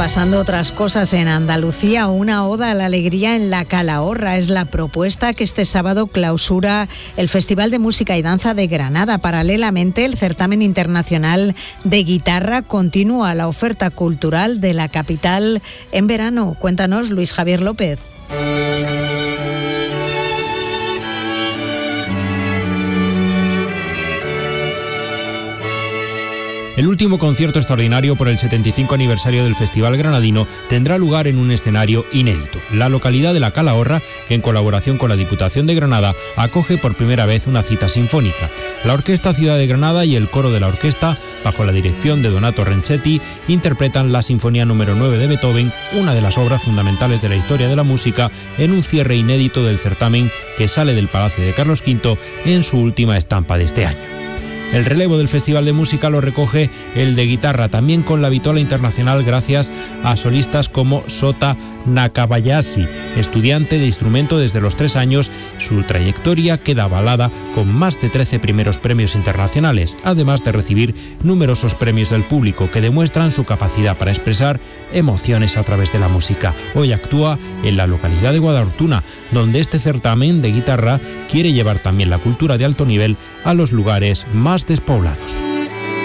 Pasando otras cosas en Andalucía, una oda a la alegría en la Calahorra es la propuesta que este sábado clausura el Festival de Música y Danza de Granada. Paralelamente, el certamen internacional de guitarra continúa la oferta cultural de la capital en verano. Cuéntanos, Luis Javier López. El último concierto extraordinario por el 75 aniversario del Festival Granadino tendrá lugar en un escenario inédito, la localidad de la Calahorra, que en colaboración con la Diputación de Granada acoge por primera vez una cita sinfónica. La Orquesta Ciudad de Granada y el coro de la orquesta, bajo la dirección de Donato Renchetti, interpretan la Sinfonía número 9 de Beethoven, una de las obras fundamentales de la historia de la música, en un cierre inédito del certamen que sale del Palacio de Carlos V en su última estampa de este año. El relevo del Festival de Música lo recoge el de guitarra, también con la vitola internacional gracias a solistas como Sota Nakabayashi, estudiante de instrumento desde los 3 años. Su trayectoria queda avalada con más de 13 primeros premios internacionales, además de recibir numerosos premios del público que demuestran su capacidad para expresar emociones a través de la música. Hoy actúa en la localidad de Guadalhortuna, donde este certamen de guitarra quiere llevar también la cultura de alto nivel a los lugares más despoblados.